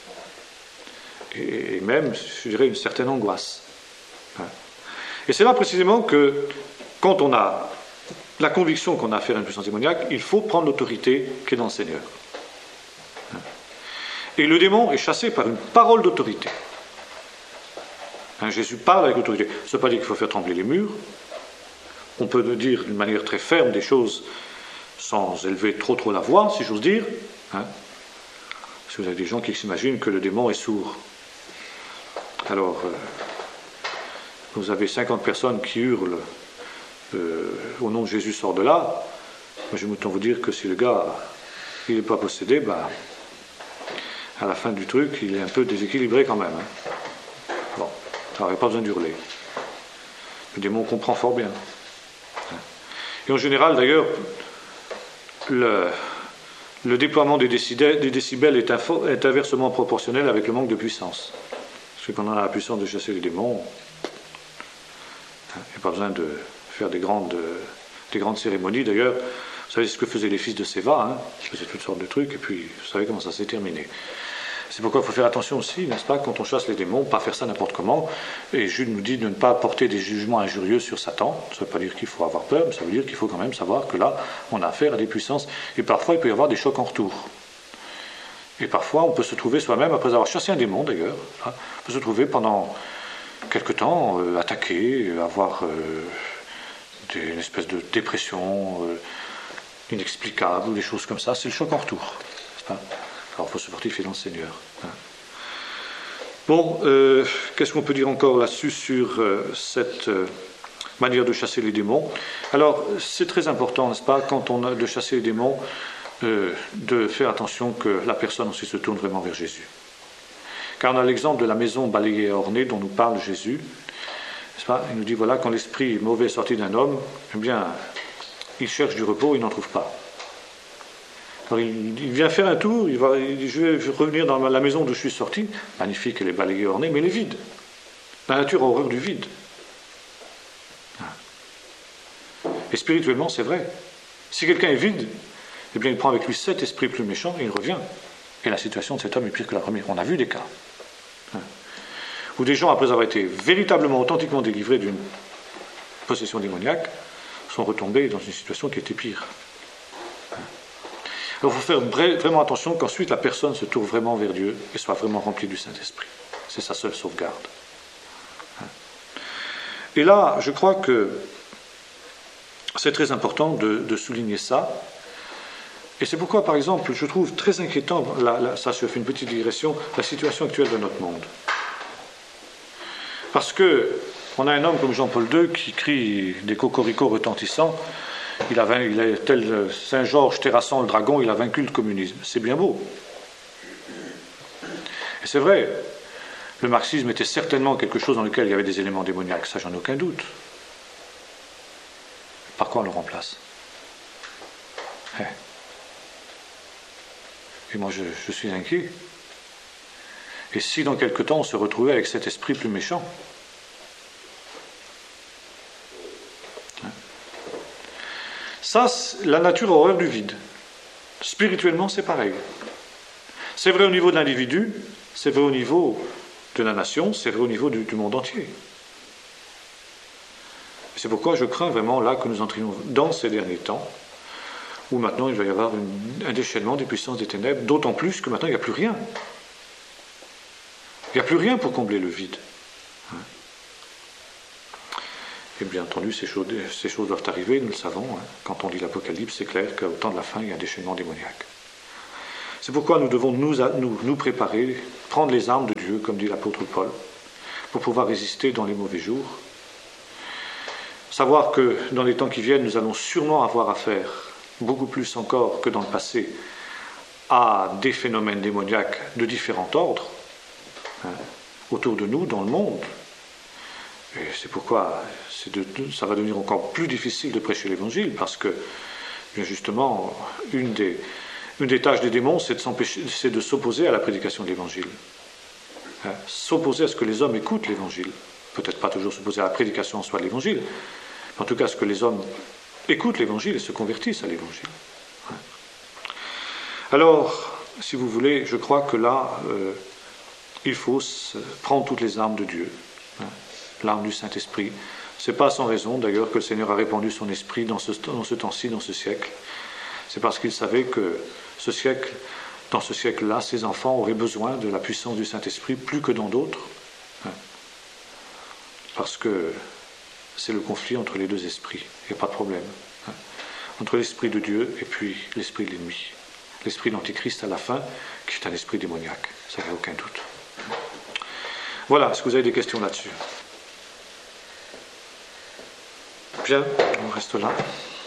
Et même, je dirais, une certaine angoisse. Hein. Et c'est là précisément que, quand on a la conviction qu'on a affaire à une puissance démoniaque, il faut prendre l'autorité qui est dans le Seigneur. Hein. Et le démon est chassé par une parole d'autorité. Hein, Jésus parle avec autorité. Ça ne veut pas dire qu'il faut faire trembler les murs. On peut dire d'une manière très ferme des choses sans élever trop la voix, si j'ose dire. Hein. Parce que vous avez des gens qui s'imaginent que le démon est sourd. Alors, vous avez 50 personnes qui hurlent au nom de Jésus, sort de là. Moi, je vais autant vous dire que si le gars il n'est pas possédé, à la fin du truc, il est un peu déséquilibré quand même. Hein. Bon, alors il n'y a pas besoin d'hurler. Le démon comprend fort bien. Et en général, d'ailleurs, le déploiement des décibels est inversement proportionnel avec le manque de puissance. Parce que quand on a la puissance de chasser les démons, il n'y a pas besoin de faire des grandes cérémonies. D'ailleurs, vous savez ce que faisaient les fils de Séva, hein, ils faisaient toutes sortes de trucs, et puis vous savez comment ça s'est terminé. C'est pourquoi il faut faire attention aussi, n'est-ce pas, quand on chasse les démons, pas faire ça n'importe comment. Et Jude nous dit de ne pas porter des jugements injurieux sur Satan. Ça ne veut pas dire qu'il faut avoir peur, mais ça veut dire qu'il faut quand même savoir que là, on a affaire à des puissances. Et parfois, il peut y avoir des chocs en retour. Et parfois, on peut se trouver soi-même, après avoir chassé un démon d'ailleurs, on peut se trouver pendant quelque temps attaqué, avoir une espèce de dépression inexplicable, ou des choses comme ça. C'est le choc en retour. N'est-ce pas ? Alors il faut se fortifier dans le Seigneur. Hein. Bon, qu'est-ce qu'on peut dire encore là-dessus sur cette manière de chasser les démons? Alors, c'est très important, n'est-ce pas, quand on a de chasser les démons, de faire attention que la personne aussi se tourne vraiment vers Jésus. Car on a l'exemple de la maison balayée et ornée dont nous parle Jésus. N'est-ce pas? Il nous dit, voilà, quand l'esprit mauvais est sorti d'un homme, eh bien, il cherche du repos, il n'en trouve pas. Alors il vient faire un tour, il dit, je vais revenir dans la maison d'où je suis sorti. Magnifique, elle est balayée et ornée, mais elle est vide. La nature a horreur du vide. Et spirituellement, c'est vrai. Si quelqu'un est vide, eh bien, il prend avec lui 7 esprits plus méchants et il revient. Et la situation de cet homme est pire que la première. On a vu des cas. Où des gens, après avoir été véritablement, authentiquement délivrés d'une possession démoniaque, sont retombés dans une situation qui était pire. Alors il faut faire vraiment attention qu'ensuite la personne se tourne vraiment vers Dieu et soit vraiment remplie du Saint-Esprit. C'est sa seule sauvegarde. Et là, je crois que c'est très important de souligner ça. Et c'est pourquoi, par exemple, je trouve très inquiétant, ça je fais une petite digression, la situation actuelle de notre monde. Parce qu'on a un homme comme Jean-Paul II qui crie des cocoricots retentissants. Il est tel Saint-Georges terrassant le dragon, il a vaincu le communisme. C'est bien beau. Et c'est vrai, le marxisme était certainement quelque chose dans lequel il y avait des éléments démoniaques, ça j'en ai aucun doute. Par quoi on le remplace? Et moi je suis inquiet. Et si dans quelque temps on se retrouvait avec cet esprit plus méchant? Ça, la nature a horreur du vide. Spirituellement, c'est pareil. C'est vrai au niveau de l'individu, c'est vrai au niveau de la nation, c'est vrai au niveau du monde entier. C'est pourquoi je crains vraiment là que nous entrions dans ces derniers temps, où maintenant il va y avoir un déchaînement des puissances des ténèbres, d'autant plus que maintenant il n'y a plus rien. Il n'y a plus rien pour combler le vide. Et bien entendu, ces choses doivent arriver, nous le savons. Quand on lit l'Apocalypse, c'est clair qu'au temps de la fin, il y a un déchaînement démoniaque. C'est pourquoi nous devons nous préparer, prendre les armes de Dieu, comme dit l'apôtre Paul, pour pouvoir résister dans les mauvais jours. Savoir que dans les temps qui viennent, nous allons sûrement avoir affaire, beaucoup plus encore que dans le passé, à des phénomènes démoniaques de différents ordres, autour de nous, dans le monde. Et c'est pourquoi ça va devenir encore plus difficile de prêcher l'Évangile, parce que, bien justement, une des tâches des démons, c'est de s'opposer à la prédication de l'Évangile. S'opposer à ce que les hommes écoutent l'Évangile. Peut-être pas toujours s'opposer à la prédication en soi de l'Évangile, mais en tout cas à ce que les hommes écoutent l'Évangile et se convertissent à l'Évangile. Alors, si vous voulez, je crois que là, il faut prendre toutes les armes de Dieu. L'arme du Saint-Esprit. C'est pas sans raison, d'ailleurs, que le Seigneur a répandu son esprit dans ce temps-ci, dans ce siècle. C'est parce qu'il savait que dans ce siècle-là, ses enfants auraient besoin de la puissance du Saint-Esprit plus que dans d'autres. Parce que c'est le conflit entre les deux esprits. Il n'y a pas de problème. Entre l'esprit de Dieu et puis l'esprit de l'ennemi. L'esprit d'Antichrist à la fin, qui est un esprit démoniaque. Ça n'a aucun doute. Voilà, est-ce que vous avez des questions là-dessus? Bien, on reste là.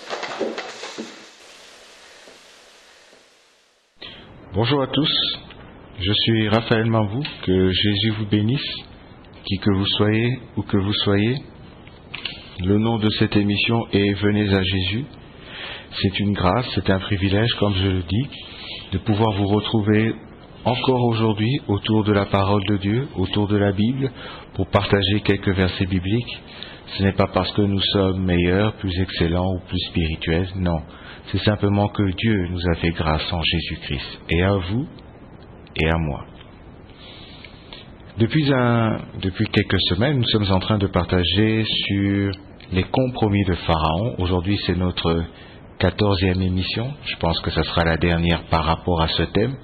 Bonjour à tous, je suis Raphaël Mambou, que Jésus vous bénisse, qui que vous soyez, où que vous soyez. Le nom de cette émission est Venez à Jésus. C'est une grâce, c'est un privilège, comme je le dis, de pouvoir vous retrouver encore aujourd'hui autour de la parole de Dieu, autour de la Bible, pour partager quelques versets bibliques. Ce n'est pas parce que nous sommes meilleurs, plus excellents ou plus spirituels, non. C'est simplement que Dieu nous a fait grâce en Jésus-Christ, et à vous, et à moi. Depuis quelques semaines, nous sommes en train de partager sur les compromis de Pharaon. Aujourd'hui, c'est notre 14e émission. Je pense que ce sera la dernière par rapport à ce thème.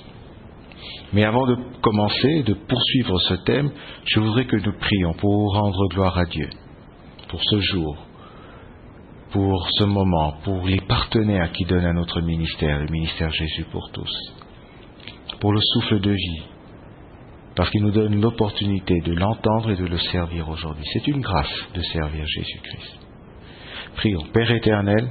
Mais avant de commencer, de poursuivre ce thème, je voudrais que nous prions pour rendre gloire à Dieu, pour ce jour, pour ce moment, pour les partenaires qui donnent à notre ministère, le ministère Jésus pour tous, pour le souffle de vie, parce qu'il nous donne l'opportunité de l'entendre et de le servir aujourd'hui. C'est une grâce de servir Jésus-Christ. Prions. Père éternel,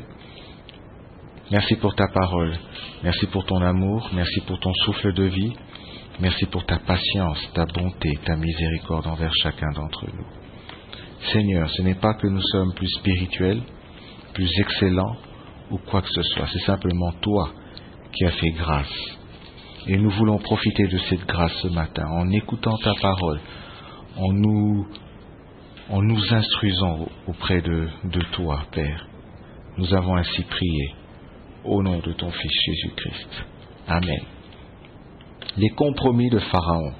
merci pour ta parole, merci pour ton amour, merci pour ton souffle de vie, merci pour ta patience, ta bonté, ta miséricorde envers chacun d'entre nous. Seigneur, ce n'est pas que nous sommes plus spirituels, plus excellents ou quoi que ce soit, c'est simplement toi qui as fait grâce. Et nous voulons profiter de cette grâce ce matin, en écoutant ta parole, en nous instruisant auprès de toi, Père. Nous avons ainsi prié, au nom de ton Fils Jésus-Christ. Amen. Les compromis de Pharaon.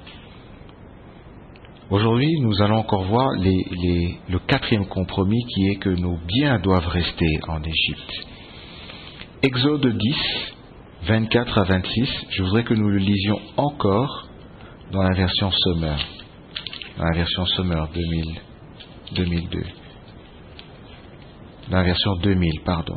Aujourd'hui, nous allons encore voir le 4e compromis qui est que nos biens doivent rester en Égypte. Exode 10, 24 à 26, je voudrais que nous le lisions encore dans la version Sommer. Dans la version Sommer 2002. Dans la version 2000, pardon.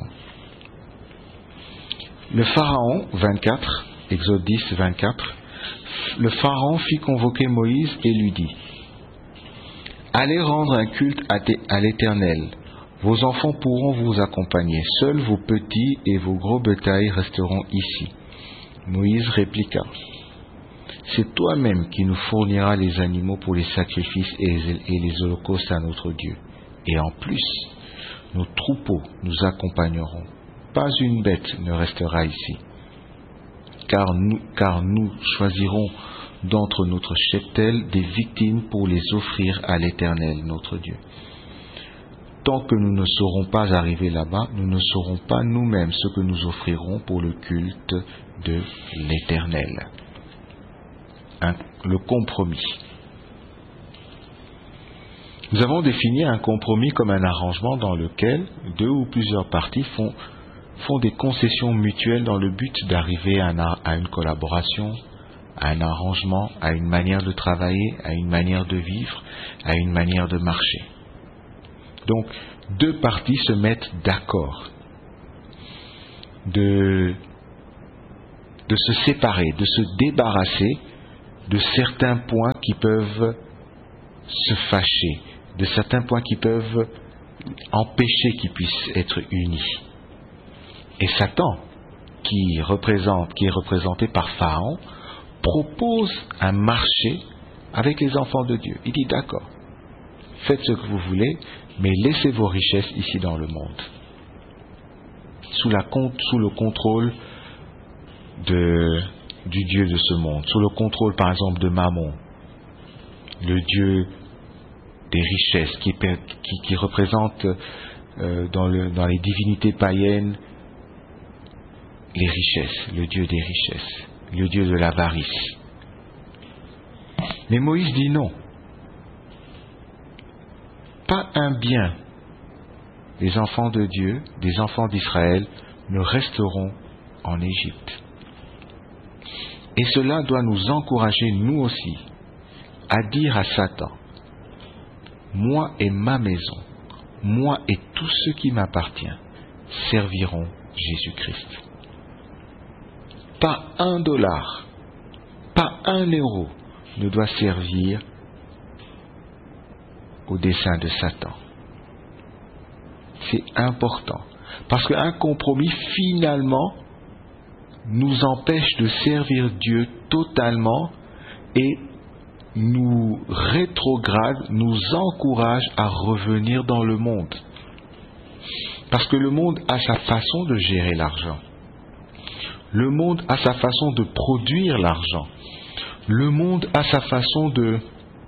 Le Pharaon, 24, Exode 10, 24, le Pharaon fit convoquer Moïse et lui dit: allez rendre un culte à l'Éternel. Vos enfants pourront vous accompagner. Seuls vos petits et vos gros bétails resteront ici. Moïse répliqua: c'est toi-même qui nous fourniras les animaux pour les sacrifices et les holocaustes à notre Dieu. Et en plus, nos troupeaux nous accompagneront. Pas une bête ne restera ici. Car nous choisirons d'entre notre cheptel des victimes pour les offrir à l'Éternel, notre Dieu. Tant que nous ne serons pas arrivés là-bas, nous ne saurons pas nous-mêmes ce que nous offrirons pour le culte de l'Éternel. Le compromis. Nous avons défini un compromis comme un arrangement dans lequel deux ou plusieurs parties font des concessions mutuelles dans le but d'arriver à une collaboration, à un arrangement, à une manière de travailler, à une manière de vivre, à une manière de marcher. Donc, deux parties se mettent d'accord de se séparer, de se débarrasser de certains points qui peuvent se fâcher, de certains points qui peuvent empêcher qu'ils puissent être unis. Et Satan, qui est représenté par Pharaon, propose un marché avec les enfants de Dieu. Il dit d'accord, faites ce que vous voulez, mais laissez vos richesses ici dans le monde, sous le contrôle du Dieu de ce monde, sous le contrôle par exemple de Mammon, le Dieu des richesses, qui représente dans les divinités païennes les richesses, le Dieu des richesses, le Dieu de l'avarice. Mais Moïse dit non. Pas un bien des enfants de Dieu, des enfants d'Israël, ne resteront en Égypte. Et cela doit nous encourager, nous aussi, à dire à Satan, moi et ma maison, moi et tout ce qui m'appartient, serviront Jésus-Christ. Pas $1, pas €1 ne doit servir au dessein de Satan. C'est important, parce qu'un compromis, finalement, nous empêche de servir Dieu totalement et nous rétrograde, nous encourage à revenir dans le monde. Parce que le monde a sa façon de gérer l'argent. Le monde a sa façon de produire l'argent. Le monde a sa façon de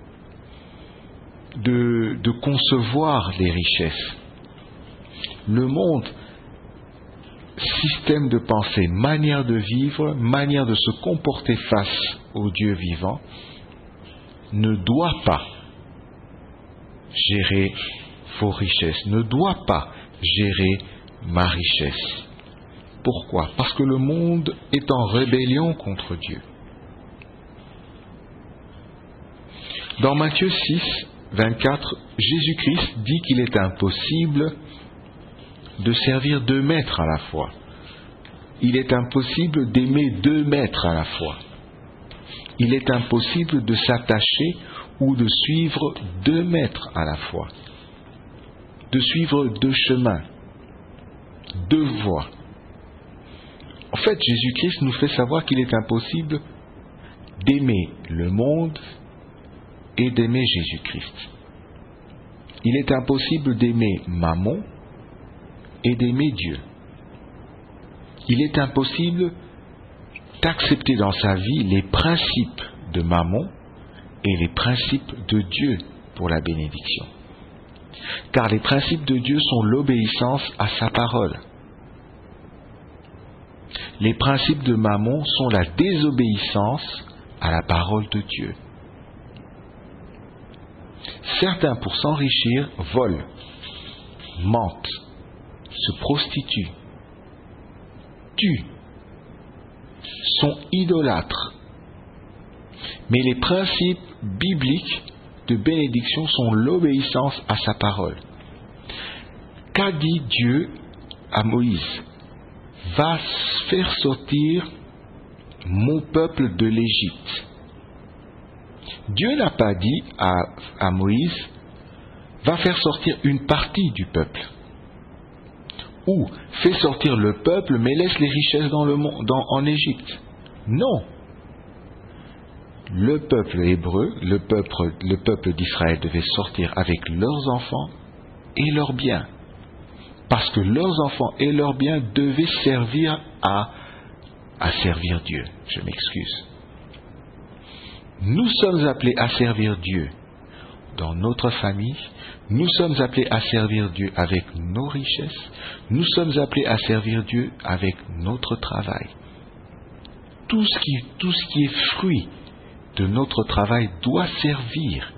concevoir les richesses. Le monde, système de pensée, manière de vivre, manière de se comporter face au Dieu vivant, ne doit pas gérer vos richesses, ne doit pas gérer ma richesse. Pourquoi? Parce que le monde est en rébellion contre Dieu. Dans Matthieu 6, 24, Jésus-Christ dit qu'il est impossible de servir 2 maîtres à la fois. Il est impossible d'aimer 2 maîtres à la fois. Il est impossible de s'attacher ou de suivre 2 maîtres à la fois. De suivre 2 chemins, 2 voies. En fait, Jésus-Christ nous fait savoir qu'il est impossible d'aimer le monde et d'aimer Jésus-Christ. Il est impossible d'aimer Mammon et d'aimer Dieu. Il est impossible d'accepter dans sa vie les principes de Mammon et les principes de Dieu pour la bénédiction. Car les principes de Dieu sont l'obéissance à sa parole. Les principes de Mammon sont la désobéissance à la parole de Dieu. Certains, pour s'enrichir, volent, mentent, se prostituent, tuent, sont idolâtres. Mais les principes bibliques de bénédiction sont l'obéissance à sa parole. Qu'a dit Dieu à Moïse? Va faire sortir mon peuple de l'Égypte. Dieu n'a pas dit à Moïse, va faire sortir une partie du peuple. Ou fais sortir le peuple, mais laisse les richesses en Égypte. Non. Le peuple hébreu, le peuple d'Israël devait sortir avec leurs enfants et leurs biens. Parce que leurs enfants et leurs biens devaient servir à servir Dieu. Je m'excuse. Nous sommes appelés à servir Dieu dans notre famille. Nous sommes appelés à servir Dieu avec nos richesses. Nous sommes appelés à servir Dieu avec notre travail. Tout ce qui est fruit de notre travail doit servir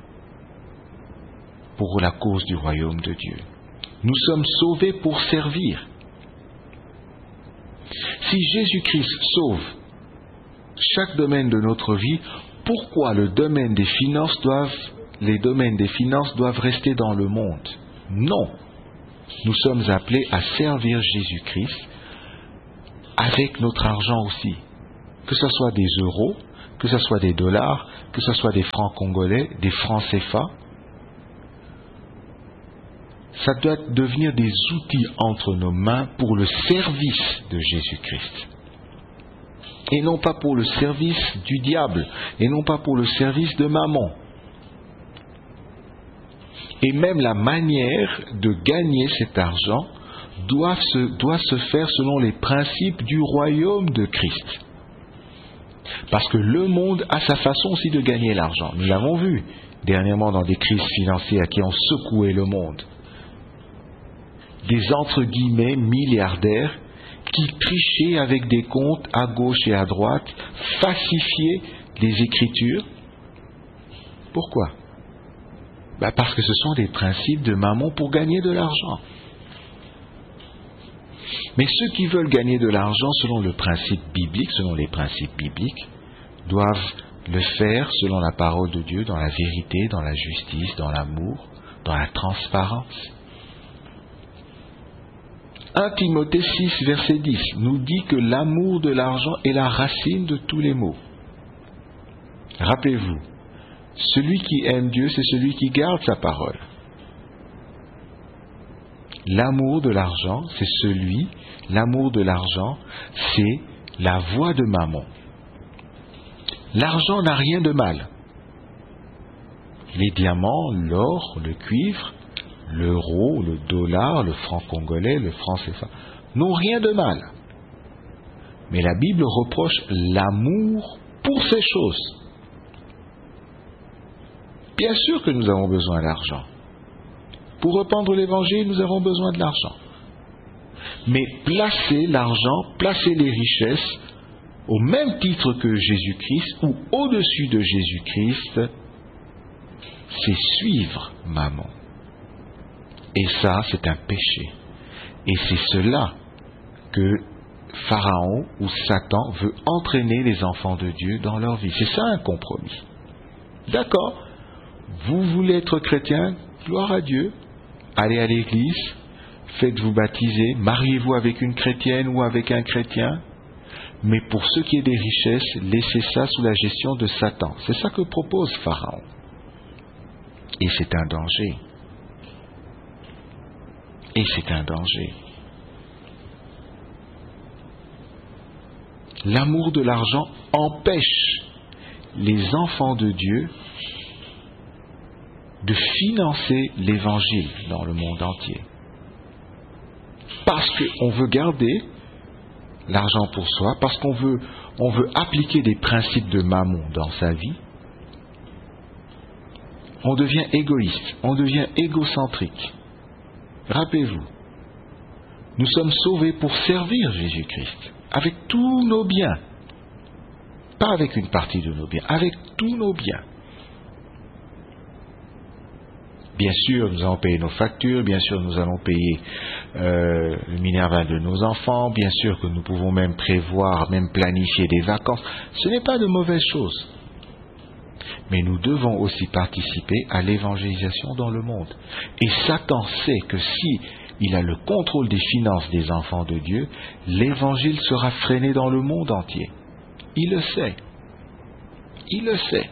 pour la cause du royaume de Dieu. Nous sommes sauvés pour servir. Si Jésus-Christ sauve chaque domaine de notre vie, pourquoi les domaines des finances doivent rester dans le monde? Non. Nous sommes appelés à servir Jésus-Christ avec notre argent aussi. Que ce soit des euros, que ce soit des dollars, que ce soit des francs congolais, des francs CFA. Ça doit devenir des outils entre nos mains pour le service de Jésus-Christ. Et non pas pour le service du diable, et non pas pour le service de maman. Et même la manière de gagner cet argent doit se faire selon les principes du royaume de Christ. Parce que le monde a sa façon aussi de gagner l'argent. Nous l'avons vu dernièrement dans des crises financières qui ont secoué le monde. Des entre guillemets milliardaires qui trichaient avec des comptes à gauche et à droite, falsifiaient les Écritures. Pourquoi? Parce que ce sont des principes de mammon pour gagner de l'argent. Mais ceux qui veulent gagner de l'argent selon le principe biblique, selon les principes bibliques, doivent le faire selon la parole de Dieu, dans la vérité, dans la justice, dans l'amour, dans la transparence. 1 Timothée 6, verset 10 nous dit que l'amour de l'argent est la racine de tous les maux. Rappelez-vous, celui qui aime Dieu, c'est celui qui garde sa parole. L'amour de l'argent, c'est la voie de mammon. L'argent n'a rien de mal. Les diamants, l'or, le cuivre, l'euro, le dollar, le franc congolais, le franc CFA n'ont rien de mal. Mais la Bible reproche l'amour pour ces choses. Bien sûr que nous avons besoin d'argent. Pour répandre l'évangile, nous avons besoin de l'argent. Mais placer l'argent, placer les richesses au même titre que Jésus-Christ ou au-dessus de Jésus-Christ, c'est suivre mammon. Et ça, c'est un péché. Et c'est cela que Pharaon ou Satan veut entraîner les enfants de Dieu dans leur vie. C'est ça un compromis. D'accord? Vous voulez être chrétien? Gloire à Dieu. Allez à l'église, faites-vous baptiser, mariez-vous avec une chrétienne ou avec un chrétien. Mais pour ce qui est des richesses, laissez ça sous la gestion de Satan. C'est ça que propose Pharaon. Et c'est un danger. Et c'est un danger. L'amour de l'argent empêche les enfants de Dieu de financer l'évangile dans le monde entier. Parce qu'on veut garder l'argent pour soi, parce qu'on veut appliquer des principes de mammon dans sa vie, on devient égoïste, on devient égocentrique. Rappelez-vous, nous sommes sauvés pour servir Jésus-Christ, avec tous nos biens. Pas avec une partie de nos biens, avec tous nos biens. Bien sûr, nous allons payer nos factures, bien sûr, nous allons payer le minerval de nos enfants, bien sûr que nous pouvons même prévoir, même planifier des vacances. Ce n'est pas de mauvaises choses. Mais nous devons aussi participer à l'évangélisation dans le monde. Et Satan sait que si il a le contrôle des finances des enfants de Dieu, l'évangile sera freiné dans le monde entier. Il le sait. Il le sait.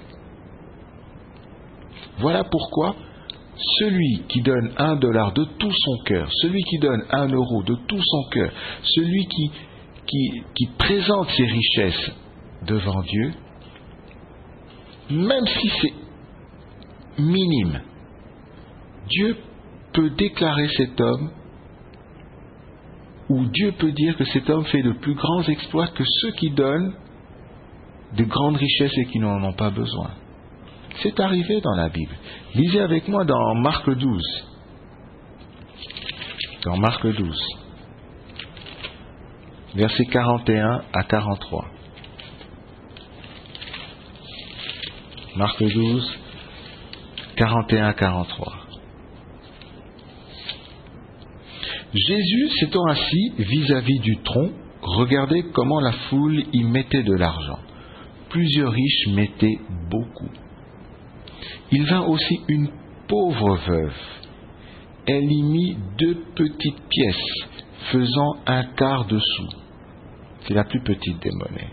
Voilà pourquoi celui qui donne $1 de tout son cœur, celui qui donne €1 de tout son cœur, celui qui présente ses richesses devant Dieu, même si c'est minime, Dieu peut déclarer cet homme, ou Dieu peut dire que cet homme fait de plus grands exploits que ceux qui donnent de grandes richesses et qui n'en ont pas besoin. C'est arrivé dans la Bible. Lisez avec moi dans Marc 12. Dans Marc 12. Versets 41 à 43. Marc 12, 41 à 43. Jésus s'étant assis vis-à-vis du tronc, regardait comment la foule y mettait de l'argent. plusieurs riches mettaient beaucoup. Il vint aussi une pauvre veuve. Elle y mit 2 petites pièces, faisant 1/4 de sou. C'est la plus petite des monnaies.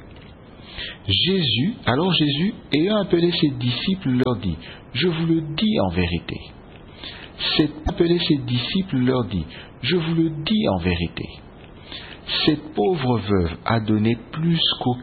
Alors Jésus, ayant appelé ses disciples, leur dit, « Je vous le dis en vérité. » Cette pauvre veuve a donné plus qu'aux